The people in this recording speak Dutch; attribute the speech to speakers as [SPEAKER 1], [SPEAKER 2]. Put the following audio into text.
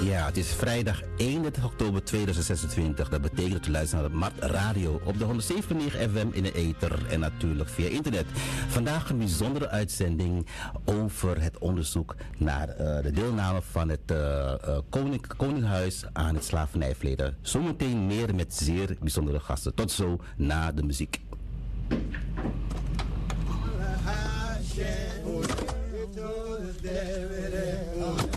[SPEAKER 1] Ja, het is vrijdag 31 oktober 2026. Dat betekent dat we luisteren naar de Mart Radio op de 107.9 FM in de ether en natuurlijk via internet. Vandaag een bijzondere uitzending over het onderzoek naar de deelname van het Koninkhuis aan het slavernijverleden. Zometeen meer met zeer bijzondere gasten. Tot zo na de muziek.